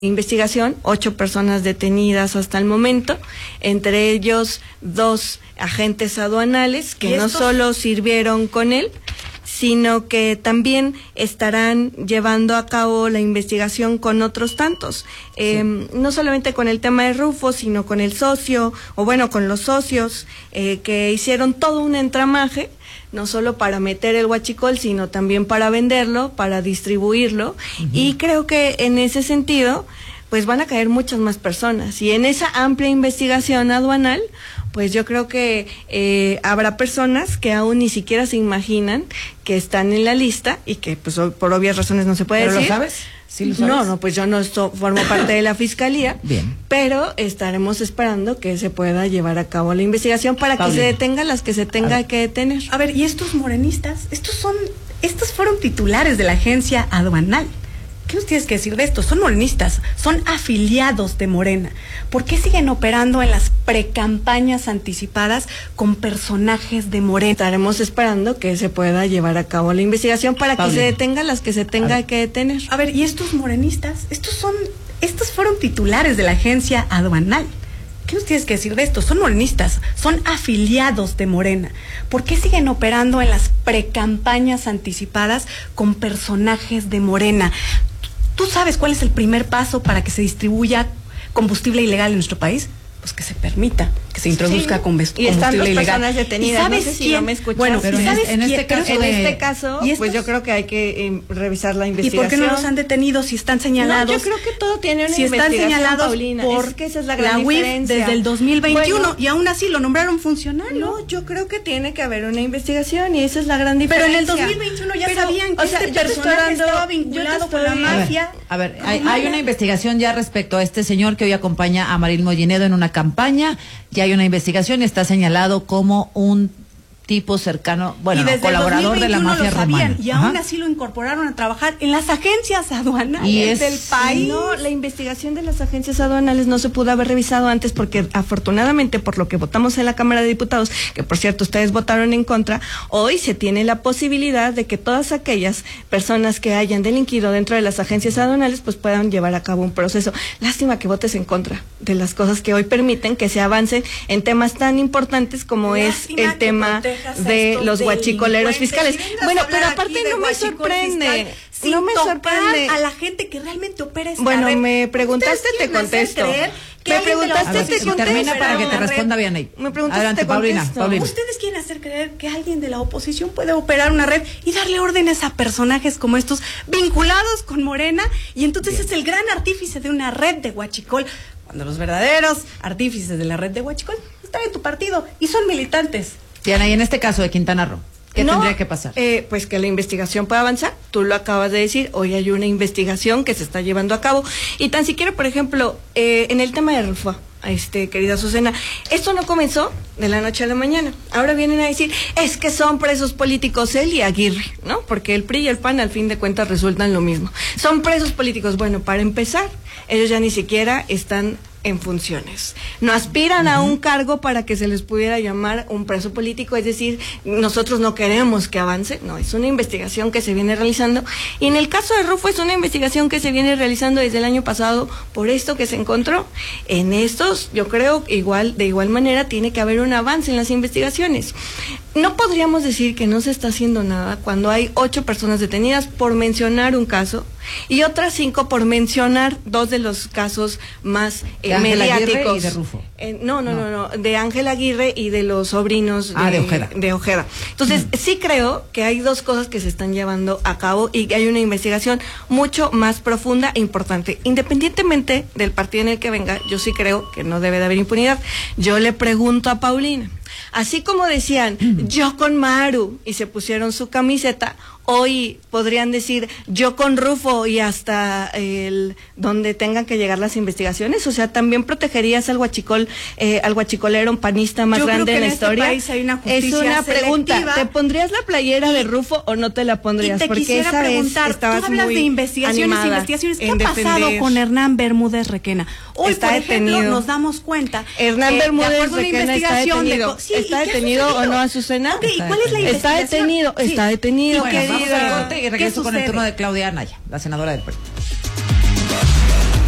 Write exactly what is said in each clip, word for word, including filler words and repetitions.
investigación, ocho personas detenidas hasta el momento, entre ellos dos agentes aduanales que no solo sirvieron con él, sino que también estarán llevando a cabo la investigación con otros tantos, eh, sí. no solamente con el tema de Rufo, sino con el socio, o bueno, con los socios, eh, que hicieron todo un entramaje, no solo para meter el huachicol, sino también para venderlo, para distribuirlo, uh-huh. y creo que en ese sentido, pues van a caer muchas más personas, y en esa amplia investigación aduanal, pues yo creo que eh, habrá personas que aún ni siquiera se imaginan que están en la lista, y que pues por obvias razones no se puede ¿Pero decir. ¿Lo sabes? ¿Sí lo sabes? No, no, pues yo no estoy, formo parte de la fiscalía. Bien. Pero estaremos esperando que se pueda llevar a cabo la investigación para Paulina. que se detenga las que se tenga que detener. A ver, ¿y estos morenistas? Estos son, estos fueron titulares de la agencia aduanal. ¿Qué nos tienes que decir de esto? Son morenistas, son afiliados de Morena. ¿Por qué siguen operando en las precampañas anticipadas con personajes de Morena? Estaremos esperando que se pueda llevar a cabo la investigación para Paulina. que se detenga las que se tenga que detener. A ver, ¿y estos morenistas? Estos son, estos fueron titulares de la agencia aduanal. ¿Qué nos tienes que decir de esto? Son morenistas, son afiliados de Morena. ¿Por qué siguen operando en las precampañas anticipadas con personajes de Morena? ¿Tú sabes cuál es el primer paso para que se distribuya combustible ilegal en nuestro país? Pues que se permita, que se introduzca sí. combustible ilegal. Y están dos ilegal. personas detenidas, ¿sabes no sé si quién? no me escuchas. Bueno, pero ¿y sabes en, quién? este caso, de... en este caso, pues yo creo que hay que eh, revisar la investigación. ¿Y por qué no los han detenido si están señalados? No, yo creo que todo tiene una si investigación, están señalados Paulina, por es que esa es la gran la U I F diferencia. desde el dos mil veintiuno, bueno, y aún así lo nombraron funcionario. No, yo creo que tiene que haber una investigación y esa es la gran diferencia. Pero en el dos mil veintiuno ya pero, sabían que o sea, este personaje dando, estaba vinculado con la mafia. A ver, a ver hay, hay una investigación ya respecto a este señor que hoy acompaña a Maril Mollinedo en una campaña. Ya hay una investigación y está señalado como un tipo cercano, bueno, colaborador de la mafia romana. Y aún así lo incorporaron a trabajar en las agencias aduanales y es, del país. No, la investigación de las agencias aduanales no se pudo haber revisado antes porque afortunadamente por lo que votamos en la Cámara de Diputados, que por cierto ustedes votaron en contra, hoy se tiene la posibilidad de que todas aquellas personas que hayan delinquido dentro de las agencias aduanales pues puedan llevar a cabo un proceso. Lástima que votes en contra de las cosas que hoy permiten que se avance en temas tan importantes como Lástima es el tema de los guachicoleros fiscales. Bueno, pero aparte no me sorprende, no me sorprende a la gente que realmente opera esta Bueno, red. me preguntaste, te contesto. Me preguntaste, ver, te si contesto. Termina para que te responda bien ahí. Me preguntaste, Adelante, te Paulina, Paulina. Ustedes quieren hacer creer que alguien de la oposición puede operar una red y darle órdenes a personajes como estos vinculados con Morena, y entonces bien. Es el gran artífice de una red de huachicol, cuando los verdaderos artífices de la red de huachicol están en tu partido y son militantes. Diana, y en este caso de Quintana Roo, ¿qué no, tendría que pasar? Eh, pues que la investigación pueda avanzar. Tú lo acabas de decir, hoy hay una investigación que se está llevando a cabo. Y tan siquiera, por ejemplo, eh, en el tema de Rufo, este, querida Azucena, esto no comenzó de la noche a la mañana. Ahora vienen a decir, es que son presos políticos él y Aguirre, ¿no? Porque el P R I y el P A N al fin de cuentas resultan lo mismo. Son presos políticos. Bueno, para empezar, ellos ya ni siquiera están en funciones. No aspiran uh-huh. a un cargo para que se les pudiera llamar un preso político, es decir, nosotros no queremos que avance, no, es una investigación que se viene realizando, y en el caso de Rufo es una investigación que se viene realizando desde el año pasado por esto que se encontró. En estos, yo creo, igual, de igual manera tiene que haber un avance en las investigaciones. No podríamos decir que no se está haciendo nada cuando hay ocho personas detenidas por mencionar un caso y otras cinco por mencionar dos de los casos más eh, de mediáticos. Aguirre y de Rufo. Eh, no, no, no, no, no, de Ángel Aguirre y de los sobrinos ah, de, de Ojeda. De Ojeda. Entonces, mm. sí creo que hay dos cosas que se están llevando a cabo y que hay una investigación mucho más profunda e importante. Independientemente del partido en el que venga, yo sí creo que no debe de haber impunidad. Yo le pregunto a Paulina, así como decían, mm. yo con Maru, y se pusieron su camiseta, hoy podrían decir, yo con Rufo, y hasta el donde tengan que llegar las investigaciones. O sea, también protegerías al huachicol, eh, al huachicolero panista más yo grande creo que en la en historia. Este país hay una justicia es una pregunta, selectiva. ¿te pondrías la playera de Rufo o no te la pondrías? Y te Porque quisiera esa preguntar, vez estabas tú hablas muy de investigaciones, investigaciones, ¿qué ha pasado con Hernán Bermúdez Requena? Hoy, está por ejemplo, detenido. nos damos cuenta Hernán que, Bermúdez Requena está detenido. De, sí, ¿Está detenido o no, Azucena? Okay, ¿y cuál es la está detenido, sí. está detenido, bueno, querida. Vamos al corte y regreso con el turno de Claudia Anaya, la senadora del P R I.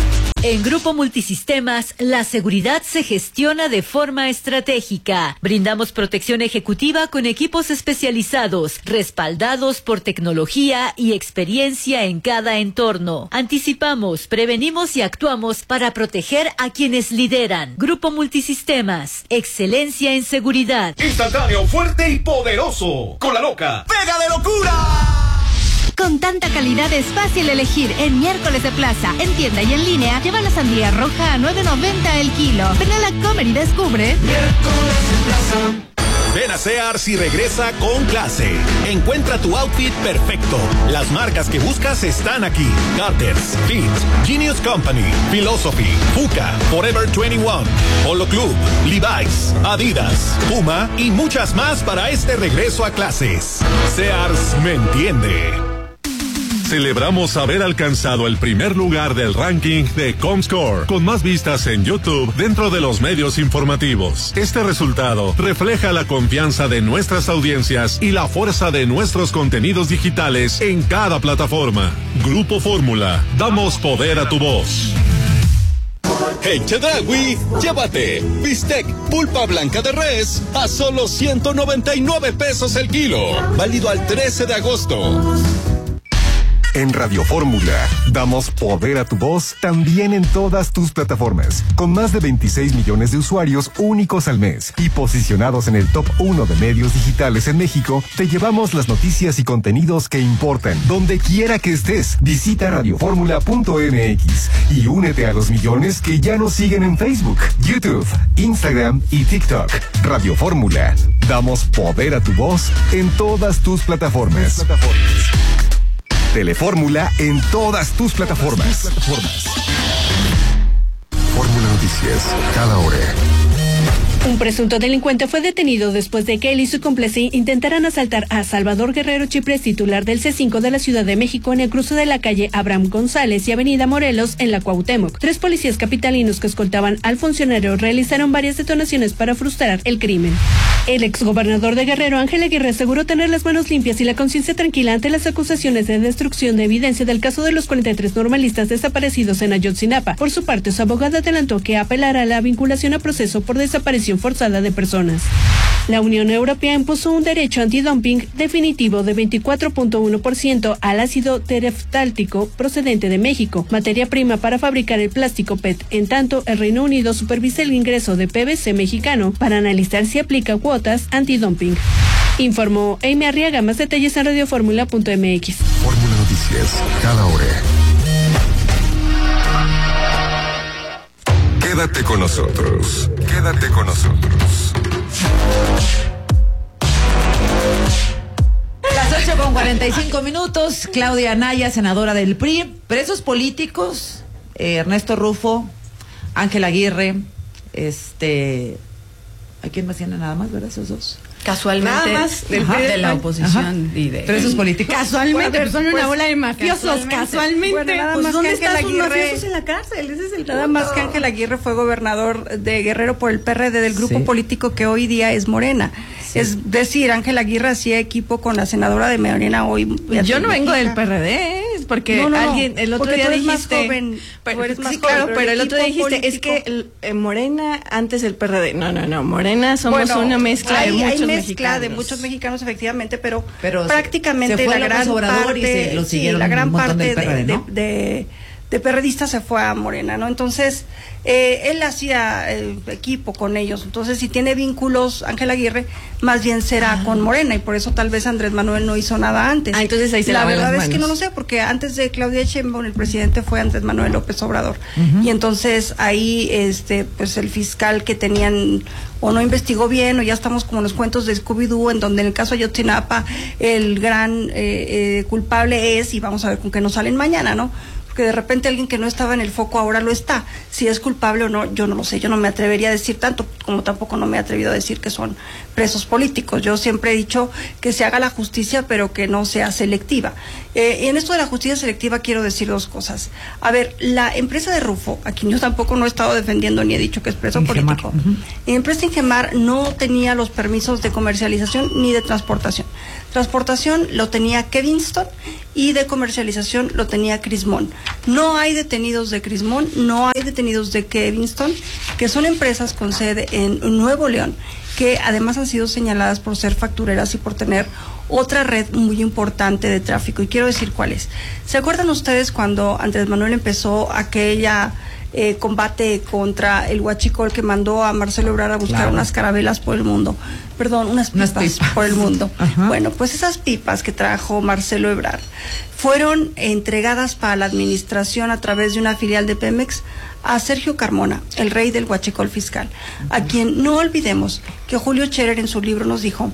En Grupo Multisistemas, la seguridad se gestiona de forma estratégica. Brindamos protección ejecutiva con equipos especializados, respaldados por tecnología y experiencia en cada entorno. Anticipamos, prevenimos y actuamos para proteger a quienes lideran. Grupo Multisistemas, excelencia en seguridad. Instantáneo, fuerte y poderoso. Con la loca, ¡pega de locura! Con tanta calidad es fácil elegir en Miércoles de Plaza. En tienda y en línea, lleva la sandía roja a nueve noventa el kilo. Ven a la Comer y descubre. Miércoles de Plaza. Ven a Sears y regresa con clase. Encuentra tu outfit perfecto. Las marcas que buscas están aquí. Carter's, Fit, Genius Company, Philosophy, Fuka, Forever veintiuno, Polo Club, Levi's, Adidas, Puma y muchas más para este regreso a clases. Sears me entiende. Celebramos haber alcanzado el primer lugar del ranking de Comscore, con más vistas en YouTube dentro de los medios informativos. Este resultado refleja la confianza de nuestras audiencias y la fuerza de nuestros contenidos digitales en cada plataforma. Grupo Fórmula, damos poder a tu voz. En Chedraui, llévate bistec pulpa blanca de res a solo ciento noventa y nueve pesos el kilo. Válido al trece de agosto. En Radio Fórmula, damos poder a tu voz también en todas tus plataformas, con más de veintiséis millones de usuarios únicos al mes y posicionados en el top uno de medios digitales en México. Te llevamos las noticias y contenidos que importan, donde quiera que estés. Visita radioformula punto m x y únete a los millones que ya nos siguen en Facebook, YouTube, Instagram y TikTok. Radio Fórmula, damos poder a tu voz en todas tus plataformas. Tus plataformas. Telefórmula en todas tus plataformas. plataformas. Fórmula Noticias, cada hora. Un presunto delincuente fue detenido después de que él y su cómplice intentaran asaltar a Salvador Guerrero Chiprés, titular del C cinco de la Ciudad de México, en el cruce de la calle Abraham González y Avenida Morelos, en la Cuauhtémoc. Tres policías capitalinos que escoltaban al funcionario realizaron varias detonaciones para frustrar el crimen. El exgobernador de Guerrero, Ángel Aguirre, aseguró tener las manos limpias y la conciencia tranquila ante las acusaciones de destrucción de evidencia del caso de los cuarenta y tres normalistas desaparecidos en Ayotzinapa. Por su parte, su abogada adelantó que apelará a la vinculación a proceso por desaparición forzada de personas. La Unión Europea impuso un derecho antidumping definitivo de veinticuatro punto uno por ciento al ácido tereftáltico procedente de México, materia prima para fabricar el plástico P E T. En tanto, el Reino Unido supervisa el ingreso de P V C mexicano para analizar si aplica cuotas antidumping. Informó Amy Arriaga. Más detalles en radioformula punto m x. Fórmula Noticias, cada hora. Quédate con nosotros. Quédate con nosotros. Las ocho con cuarenta y cinco minutos. Claudia Anaya, senadora del P R I. Presos políticos, eh, Ernesto Rufo, Ángel Aguirre, este... ¿a quién más tiene nada más, verdad? Esos dos. Casualmente, nada más del ajá, de la oposición ajá. y de presos políticos. Casualmente, pues son una pues, bola de mafiosos, casualmente. casualmente. Bueno, nada pues más ¿dónde que están Ángel sus Aguirre mafiosos en la cárcel? Ese es el Nada punto. más que Ángel Aguirre fue gobernador de Guerrero por el P R D, del grupo Sí. político que hoy día es Morena. Sí. Es decir, Ángel Aguirre hacía equipo con la senadora de Morena hoy. Yo no vengo del P R D, ¿eh? Porque no, no, no, alguien el otro porque día tú eres dijiste, más joven, pero, tú eres más sí, joven, claro, pero pero el el otro día equipo dijiste, político... es que el, eh, Morena antes el P R D. No, no, no, Morena somos bueno, una mezcla hay, de muchos hay mezcla mexicanos. de muchos mexicanos, efectivamente, pero, Pero prácticamente se fue la López gran Obrador parte, y se lo sí, siguieron la gran un montón parte del P R D, de, ¿no? de, de, de perredistas se fue a Morena, ¿no? Entonces, eh, él hacía el equipo con ellos. Entonces, si tiene vínculos Ángel Aguirre, más bien será ah. con Morena, y por eso tal vez Andrés Manuel no hizo nada antes. Ah, entonces ahí se la lavan verdad las es manos. que no lo sé, porque antes de Claudia Sheinbaum el presidente fue Andrés Manuel López Obrador. Uh-huh. Y entonces ahí este pues el fiscal que tenían o no investigó bien, o ya estamos como en los cuentos de Scooby-Doo, en donde en el caso de Ayotzinapa el gran eh, eh, culpable es, y vamos a ver con qué nos salen mañana, ¿no? Porque de repente alguien que no estaba en el foco ahora lo está. Si es culpable o no, yo no lo sé. Yo no me atrevería a decir tanto, como tampoco no me he atrevido a decir que son presos políticos. Yo siempre he dicho que se haga la justicia, pero que no sea selectiva. Eh, y en esto de la justicia selectiva quiero decir dos cosas. A ver, la empresa de Rufo, a quien yo tampoco no he estado defendiendo ni he dicho que es preso Ingemar. político, Uh-huh. la empresa Ingemar no tenía los permisos de comercialización ni de transportación. Transportación lo tenía Kevinston y de comercialización lo tenía Crismón. No hay detenidos de Crismón, no hay detenidos de Kevinston, que son empresas con sede en Nuevo León, que además han sido señaladas por ser factureras y por tener otra red muy importante de tráfico. Y quiero decir cuál es. ¿Se acuerdan ustedes cuando Andrés Manuel empezó aquella eh, combate contra el huachicol que mandó a Marcelo Ebrard a buscar claro. unas carabelas por el mundo? Perdón, unas pipas, unas pipas. por el mundo. Ajá. Bueno, pues esas pipas que trajo Marcelo Ebrard fueron entregadas para la administración a través de una filial de Pemex a Sergio Carmona, el rey del huachicol fiscal, a quien no olvidemos que Julio Scherer en su libro nos dijo: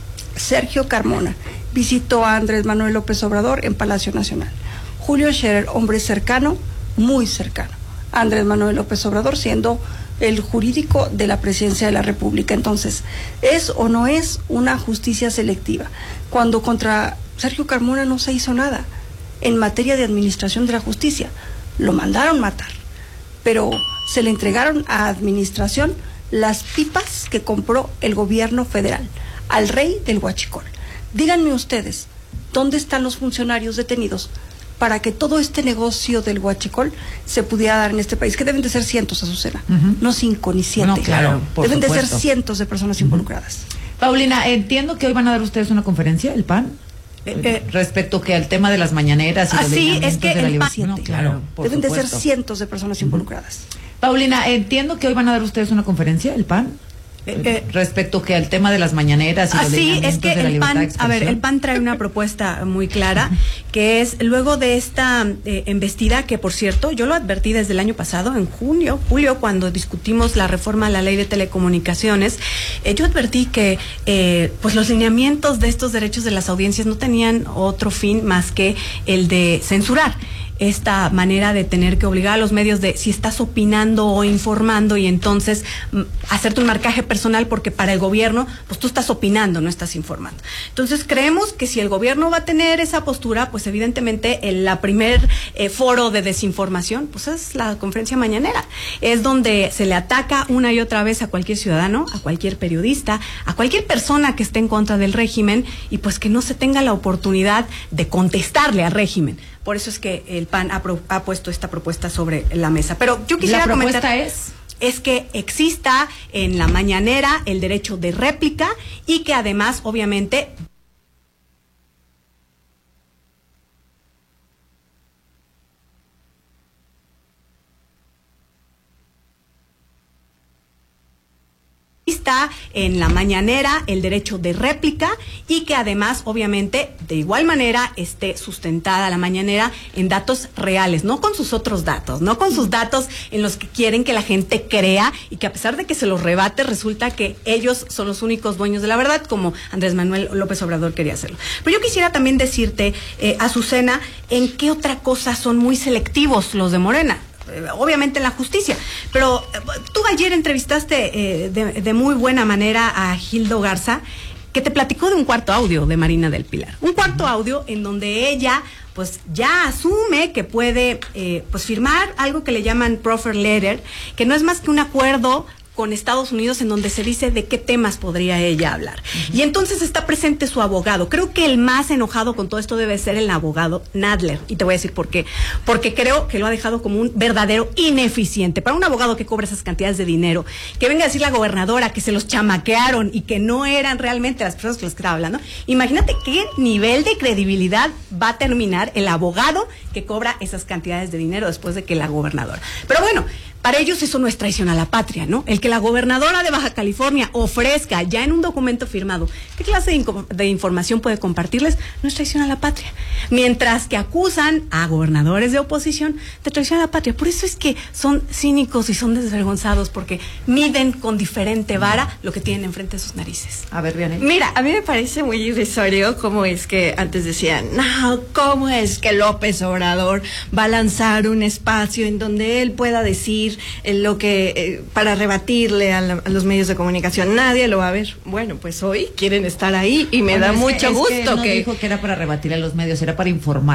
Sergio Carmona visitó a Andrés Manuel López Obrador en Palacio Nacional. Julio Scherer, hombre cercano, muy cercano a Andrés Manuel López Obrador, siendo el jurídico de la presidencia de la República. Entonces, ¿es o no es una justicia selectiva? Cuando contra Sergio Carmona no se hizo nada en materia de administración de la justicia, lo mandaron matar, pero se le entregaron a administración las pipas que compró el gobierno federal al rey del huachicol. Díganme ustedes, ¿dónde están los funcionarios detenidos para que todo este negocio del huachicol se pudiera dar en este país? Que deben de ser cientos, Azucena, uh-huh. no cinco ni siete. No, claro, por deben supuesto. de ser cientos de personas uh-huh. involucradas. Paulina, entiendo que hoy van a dar ustedes una conferencia, el P A N, eh, eh, respecto que al tema de las mañaneras y los así es que de la el P A N, no, claro, deben supuesto. de ser cientos de personas uh-huh. involucradas. Paulina, entiendo que hoy van a dar ustedes una conferencia, el P A N. Eh, respecto que al tema de las mañaneras y así los es que de la el P A N, de a ver, el P A N trae una propuesta muy clara, que es luego de esta eh, embestida, que por cierto yo lo advertí desde el año pasado, en junio, julio, cuando discutimos la reforma a la ley de telecomunicaciones, eh, yo advertí que eh, pues los lineamientos de estos derechos de las audiencias no tenían otro fin más que el de censurar esta manera de tener que obligar a los medios de si estás opinando o informando y entonces m, hacerte un marcaje personal, porque para el gobierno pues tú estás opinando, no estás informando. Entonces creemos que si el gobierno va a tener esa postura, pues evidentemente el la primer eh, foro de desinformación pues es la conferencia mañanera, es donde se le ataca una y otra vez a cualquier ciudadano, a cualquier periodista, a cualquier persona que esté en contra del régimen, y pues que no se tenga la oportunidad de contestarle al régimen. Por eso es que el P A N ha, pro, ha puesto esta propuesta sobre la mesa. Pero yo quisiera ¿La propuesta comentar es? es que exista en la mañanera el derecho de réplica y que además, obviamente, está en la mañanera el derecho de réplica y que además, obviamente, de igual manera esté sustentada la mañanera en datos reales, no con sus otros datos, no con sus datos en los que quieren que la gente crea y que a pesar de que se los rebate, resulta que ellos son los únicos dueños de la verdad, como Andrés Manuel López Obrador quería hacerlo. Pero yo quisiera también decirte, eh, Azucena, en qué otra cosa son muy selectivos los de Morena. Obviamente en la justicia, pero tú ayer entrevistaste eh, de, de muy buena manera a Gildo Garza, que te platicó de un cuarto audio de Marina del Pilar, un cuarto audio en donde ella pues ya asume que puede eh, pues firmar algo que le llaman proffer letter, que no es más que un acuerdo con Estados Unidos en donde se dice de qué temas podría ella hablar. Uh-huh. Y entonces está presente su abogado. Creo que el más enojado con todo esto debe ser el abogado Nadler. Y te voy a decir por qué. Porque creo que lo ha dejado como un verdadero ineficiente. Para un abogado que cobra esas cantidades de dinero, que venga a decir la gobernadora que se los chamaquearon y que no eran realmente las personas que les estaba hablando, imagínate qué nivel de credibilidad va a terminar el abogado que cobra esas cantidades de dinero después de que la gobernadora. Pero bueno, para ellos eso no es traición a la patria, ¿no? El que la gobernadora de Baja California ofrezca ya en un documento firmado qué clase de, de información puede compartirles, no es traición a la patria. Mientras que acusan a gobernadores de oposición de traición a la patria. Por eso es que son cínicos y son desvergonzados, porque miden con diferente vara lo que tienen enfrente de sus narices. A ver, Vianey. Mira, a mí me parece muy irrisorio cómo es que antes decían, no, cómo es que López Obrador va a lanzar un espacio en donde él pueda decir lo que eh, para rebatirle a, la, a los medios de comunicación. Nadie lo va a ver. Bueno, pues hoy quieren estar ahí y me bueno, da es mucho que, gusto es que, él no que dijo que era para rebatir a los medios, era para informar.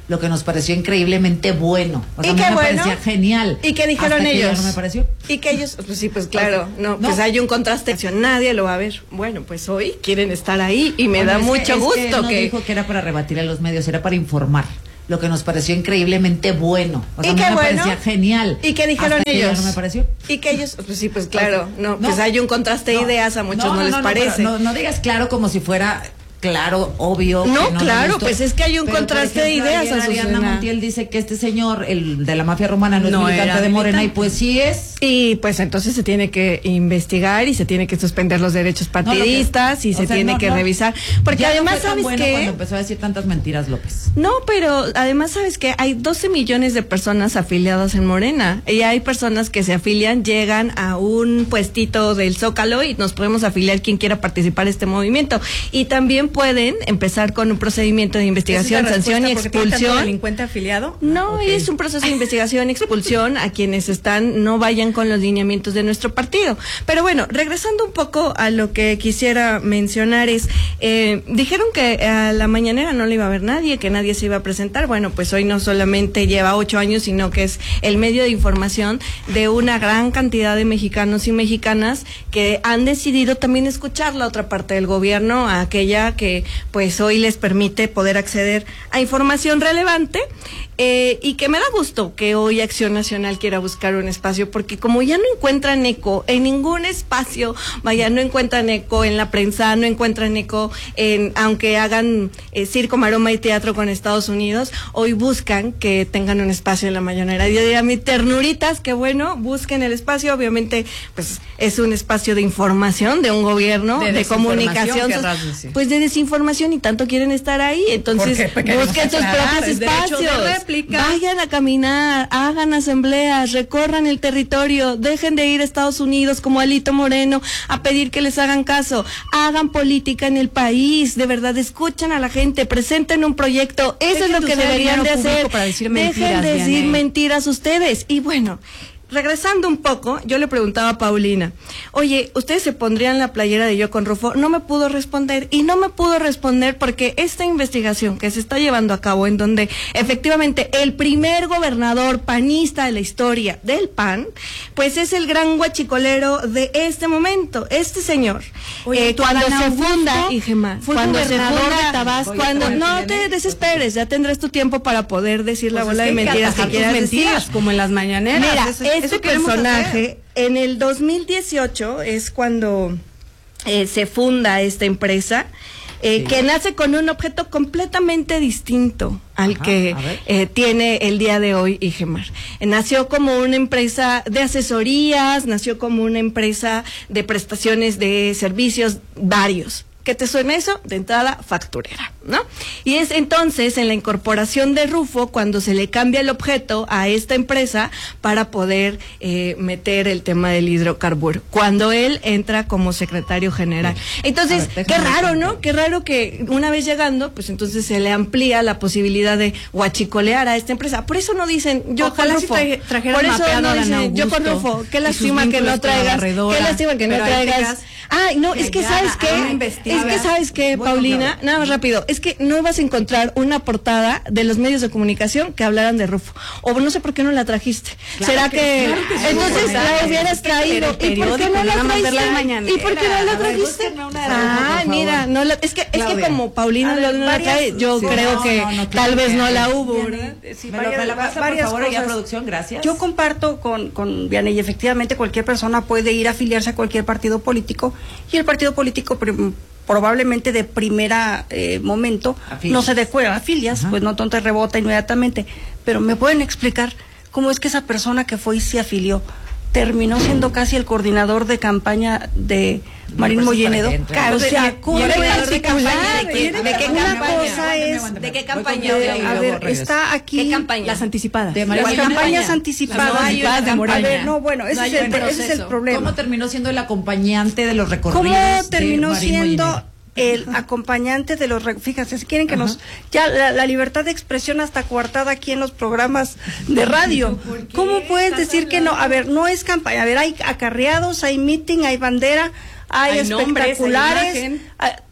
lo que nos pareció increíblemente bueno. O sea, ¿Y qué me bueno? parecía genial. ¿Y qué dijeron hasta que ellos? ya no me pareció. Y que ellos, pues sí, pues claro, Okay. no, No. pues hay un contraste, nadie lo va a ver. Bueno, pues hoy quieren estar ahí y me Bueno, da es que- mucho es que gusto él no que... dijo que era para rebatir a los medios, era para informar. Lo que nos pareció increíblemente bueno. O sea, ¿Y a mí qué me bueno? parecía genial. ¿Y qué dijeron hasta que ya ellos? no me pareció. Y que ellos, pues sí, pues claro, Okay. no, No. pues hay un contraste de No. ideas, a muchos no, les pero parece. No, no digas claro como si fuera claro, obvio. No, que no claro, le gustó. pues es que hay un Pero, contraste por ejemplo, de ideas, ayer Ariadna Azucena. Montiel dice que este señor, el de la mafia romana, no es No militante era de Morena, militante. y pues sí es. Y pues entonces se tiene que investigar y se tiene que suspender los derechos partidistas No, y o se sea, tiene no, que no. revisar. Porque Ya además, no fue tan ¿sabes bueno qué? cuando empezó a decir tantas mentiras, López. No, pero además, ¿sabes qué? Hay doce millones de personas afiliadas en Morena y hay personas que se afilian, llegan a un puestito del Zócalo y nos podemos afiliar quien quiera participar en este movimiento. Y también pueden empezar con un procedimiento de investigación, sanción y expulsión. ¿Delincuente afiliado? No, Okay. es un proceso de investigación y expulsión a quienes están, no vayan con los lineamientos de nuestro partido. Pero bueno, regresando un poco a lo que quisiera mencionar es, eh, dijeron que a la mañanera no le iba a ver nadie, que nadie se iba a presentar. Bueno, pues hoy no solamente lleva ocho años, sino que es el medio de información de una gran cantidad de mexicanos y mexicanas que han decidido también escuchar la otra parte del gobierno, a aquella que pues hoy les permite poder acceder a información relevante. Eh, y que me da gusto que hoy Acción Nacional quiera buscar un espacio, porque como ya no encuentran eco en ningún espacio, vaya, no encuentran eco en la prensa, no encuentran eco en, aunque hagan eh, circo, maroma y teatro con Estados Unidos, hoy buscan que tengan un espacio en la mañanera. Yo diría, mi ternuritas, que bueno, busquen el espacio, obviamente, pues es un espacio de información de un gobierno, De de, desinformación, comunicación, querrás decir. pues de desinformación, y tanto quieren estar ahí, entonces Porque, porque busquen sus aclarar, propios es derecho de espacios. réplica. Vayan a caminar, hagan asambleas, recorran el territorio, dejen de ir a Estados Unidos como Alito Moreno a pedir que les hagan caso, hagan política en el país, de verdad, escuchen a la gente, presenten un proyecto, eso Dejen es lo de que usar el deberían de dinero público hacer, para decir dejen mentiras, de decir Vianey. mentiras ustedes. Y bueno, regresando un poco, yo le preguntaba a Paulina, oye, ¿ustedes se pondrían la playera de Yo con Rufo? No me pudo responder, y no me pudo responder porque esta investigación que se está llevando a cabo, en donde efectivamente el primer gobernador panista de la historia del P A N, pues es el gran guachicolero de este momento, este señor. Oye, Eh, ¿tú, cuando Adán se Augusto, funda, y Gemma, fue cuando se gobernador funda, de Tabasco? cuando, Oye, no oye, te oye, desesperes, ya tendrás tu tiempo para poder decir la Pues bola es de que hay que mentiras que atajar tus quieras mentiras, decir. como en las mañaneras. Mira, Eso- eso este queremos personaje, hacer. en el dos mil dieciocho es cuando eh, se funda esta empresa, eh, Sí. que nace con un objeto completamente distinto al Ajá, que a ver. eh, tiene el día de hoy Igemar. Eh, nació como una empresa de asesorías, nació como una empresa de prestaciones de servicios varios. ¿Qué te suena eso? De entrada, facturera, ¿no? Y es entonces en la incorporación de Rufo cuando se le cambia el objeto a esta empresa para poder eh, meter el tema del hidrocarburo, cuando él entra como secretario general. Entonces, A ver, qué déjame raro, contar. ¿no? Qué raro que una vez llegando, pues entonces se le amplía la posibilidad de guachicolear a esta empresa. Por eso no dicen yo Ojalá con si Rufo. traje- trajeran Por eso mapeado no a Dan dicen yo con Augusto Rufo. Qué y lástima sus que no vínculos con la traigas. barredora. Qué lástima que no Pero ahí te traigas. quedas- Ay, no, es que Ya, ¿sabes a qué? una Es investigada. que ¿sabes qué, Bueno, Paulina? claro. Nada más rápido. Es que no vas a encontrar una portada de los medios de comunicación que hablaran de Rufo. O no sé por qué no la trajiste. Claro ¿Será que- que, claro que sí, entonces portada. la hubieras Es que traído? el ¿Y por qué periódico, no la nada más ver las trajiste? mañaneras. ¿Y por qué no A la ver, trajiste? búsquenme una de Rufo, Ah, por mira, favor. no la, es que es que Claudia. como Paulina A ver, no la varias- trae, yo sí, creo no, que no, no, tal claro vez que no hay. la hubo, Vianey, ¿verdad? sí, Me lo- varias- me la pasa, por varias favor, allá, cosas. producción, gracias. Yo comparto con, con Vianey, y efectivamente cualquier persona puede ir a afiliarse a cualquier partido político, y el partido político prim- probablemente de primera eh, momento Afilias. no se adecue a afilias, Ajá. pues no tonto rebota inmediatamente. Pero ¿me pueden explicar cómo es que esa persona que fue y se afilió terminó siendo casi el coordinador de campaña de Marín pues, Mollenedo? para que entre. O sea, Y- ¿cómo y el puede coordinador de particular? campaña, ¿de qué- Una de qué campaña? cosa es Aguántame, ¿de qué voy campaña? con- de- y a luego ver, regreso. está aquí ¿Qué campaña? las anticipadas. De Las Marín campañas Mollenedo. anticipadas. Las anticipadas de A Morena. ver, no, bueno, ese, No hay es, el, un ese es el proceso. problema. ¿Cómo terminó siendo el acompañante de los recorridos? ¿Cómo terminó de Marín siendo Mollenedo? el acompañante de los... re- Fíjense, si quieren que nos... Ya la, la libertad de expresión hasta coartada aquí en los programas de radio. ¿Cómo puedes decir que no? A ver, no es campaña. A ver, hay acarreados, hay meeting, hay bandera, hay, Hay nombres, hay espectaculares. imagen. Ah,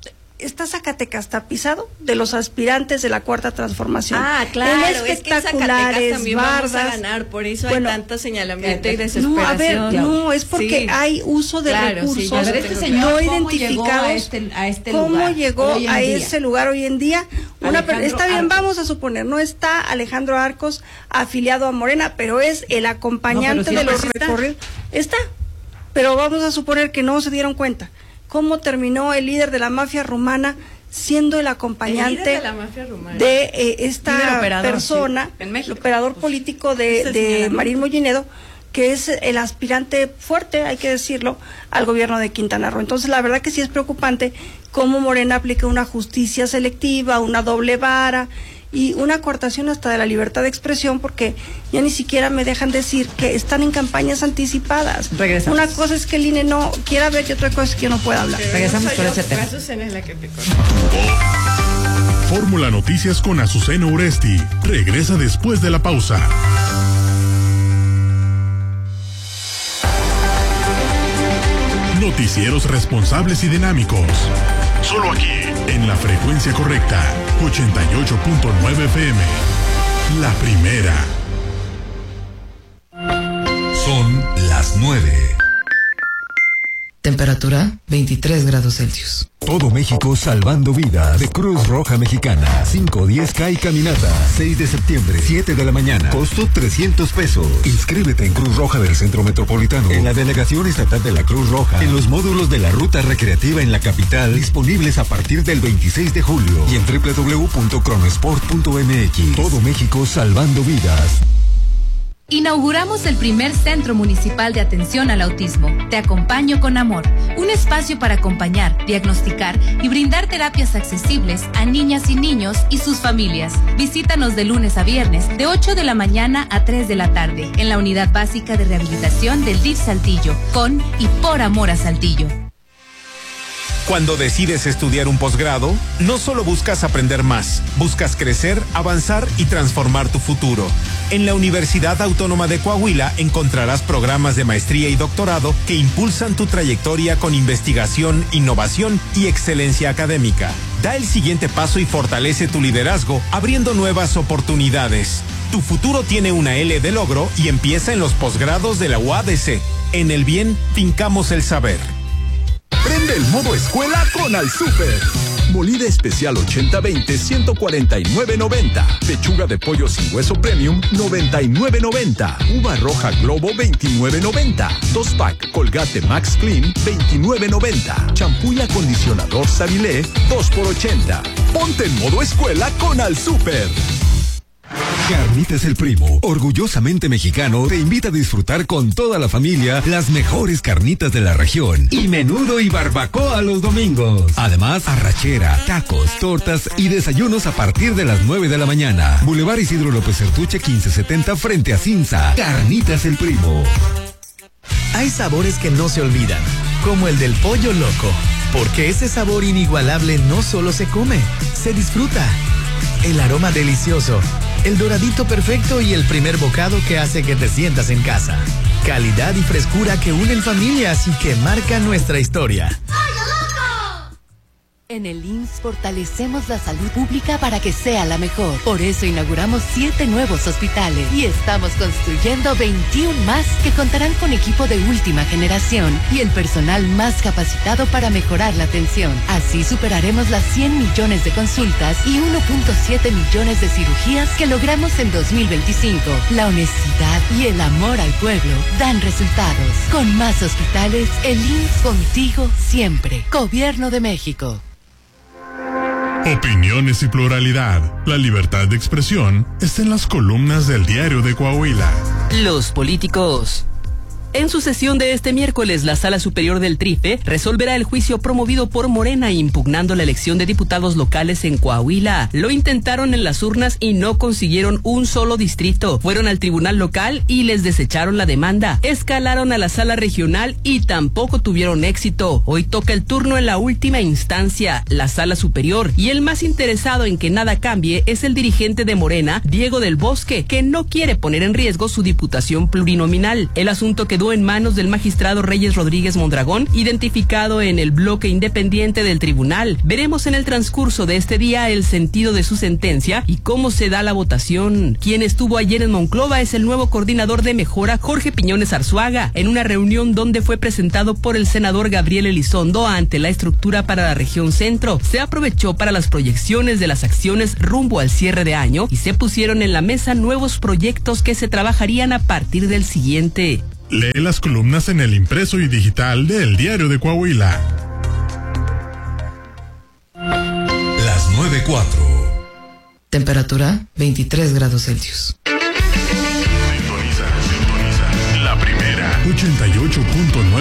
está Zacatecas tapizado de los aspirantes de la Cuarta Transformación. Ah, claro, en espectaculares, es que también bardas, vamos a ganar, por eso bueno, hay tanto señalamiento y desesperación. No, a ver, no, es porque sí. hay uso de claro, recursos sí, a ver, este señor, no ¿cómo identificados. Llegó a este, a este ¿Cómo lugar llegó hoy en a día? ese lugar hoy en día? Una está bien, Arcos. vamos a suponer, no está Alejandro Arcos afiliado a Morena, pero es el acompañante no, de los sí recorridos. Está. está, pero vamos a suponer que no se dieron cuenta. ¿Cómo terminó el líder de la mafia rumana siendo el acompañante el de, la mafia rumana. de eh, esta operador, persona, sí. En México, el operador pues, político de, de Marín Mollinedo, que es el aspirante fuerte, hay que decirlo, al gobierno de Quintana Roo? Entonces, la verdad que sí es preocupante cómo Morena aplica una justicia selectiva, una doble vara y una coartación hasta de la libertad de expresión, porque ya ni siquiera me dejan decir que están en campañas anticipadas. Regresamos. Una cosa es que el I N E no quiera ver y otra cosa es que yo no pueda hablar. Regresamos por ese tema. Fórmula Noticias con Azucena Uresti regresa después de la pausa. Noticieros responsables y dinámicos. Solo aquí, en la frecuencia correcta, ochenta y ocho punto nueve F M. La primera. Son las nueve. Temperatura veintitrés grados Celsius. Todo México salvando vida de Cruz Roja Mexicana. cinco diez K y caminata. seis de septiembre, siete de la mañana. Costo trescientos pesos. Inscríbete en Cruz Roja del Centro Metropolitano, en la Delegación Estatal de la Cruz Roja, en los módulos de la Ruta Recreativa en la capital, disponibles a partir del veintiséis de julio y en doble u doble u doble u punto cronosport punto m x. Todo México salvando vidas. Inauguramos el primer Centro Municipal de Atención al Autismo. Te acompaño con amor. Un espacio para acompañar, diagnosticar y brindar terapias accesibles a niñas y niños y sus familias. Visítanos de lunes a viernes, de ocho de la mañana a tres de la tarde, en la Unidad Básica de Rehabilitación del D I F Saltillo, con y por amor a Saltillo. Cuando decides estudiar un posgrado, no solo buscas aprender más, buscas crecer, avanzar y transformar tu futuro. En la Universidad Autónoma de Coahuila encontrarás programas de maestría y doctorado que impulsan tu trayectoria con investigación, innovación y excelencia académica. Da el siguiente paso y fortalece tu liderazgo, abriendo nuevas oportunidades. Tu futuro tiene una L de logro y empieza en los posgrados de la U A D C. En el bien, fincamos el saber. Prende el modo escuela con Al Super. Molida especial ochenta veinte, ciento cuarenta y nueve noventa. Pechuga de pollo sin hueso premium, noventa y nueve noventa. Uva roja Globo, veintinueve noventa. Dos pack Colgate Max Clean, veintinueve noventa. Champú y acondicionador Savilé, dos por ochenta. Ponte en modo escuela con Al Super. Carnitas El Primo, orgullosamente mexicano, te invita a disfrutar con toda la familia las mejores carnitas de la región y menudo y barbacoa los domingos. Además, arrachera, tacos, tortas y desayunos a partir de las nueve de la mañana. Boulevard Isidro López Certuche quince setenta frente a Cinza. Carnitas El Primo. Hay sabores que no se olvidan, como el del pollo loco, porque ese sabor inigualable no solo se come, se disfruta. El aroma delicioso, el doradito perfecto y el primer bocado que hace que te sientas en casa. Calidad y frescura que unen familias y que marcan nuestra historia. En el I M S S fortalecemos la salud pública para que sea la mejor. Por eso inauguramos siete nuevos hospitales y estamos construyendo veintiún más que contarán con equipo de última generación y el personal más capacitado para mejorar la atención. Así superaremos las cien millones de consultas y uno punto siete millones de cirugías que logramos en dos mil veinticinco. La honestidad y el amor al pueblo dan resultados. Con más hospitales, el I M S S contigo siempre. Gobierno de México. Opiniones y pluralidad. La libertad de expresión está en las columnas del Diario de Coahuila. Los políticos. En su sesión de este miércoles, la Sala Superior del Trife resolverá el juicio promovido por Morena impugnando la elección de diputados locales en Coahuila. Lo intentaron en las urnas y no consiguieron un solo distrito. Fueron al tribunal local y les desecharon la demanda. Escalaron a la sala regional y tampoco tuvieron éxito. Hoy toca el turno en la última instancia, la Sala Superior. Y el más interesado en que nada cambie es el dirigente de Morena, Diego del Bosque, que no quiere poner en riesgo su diputación plurinominal. El asunto que quedó en manos del magistrado Reyes Rodríguez Mondragón, identificado en el bloque independiente del tribunal. Veremos en el transcurso de este día el sentido de su sentencia y cómo se da la votación. Quien estuvo ayer en Monclova es el nuevo coordinador de Mejora, Jorge Piñones Arzuaga, en una reunión donde fue presentado por el senador Gabriel Elizondo ante la estructura para la región centro. Se aprovechó para las proyecciones de las acciones rumbo al cierre de año y se pusieron en la mesa nuevos proyectos que se trabajarían a partir del siguiente. Lee las columnas en el impreso y digital de El Diario de Coahuila. Las nueve cuatro. Temperatura veintitrés grados Celsius. Sintoniza, sintoniza. La primera. ochenta y ocho punto nueve.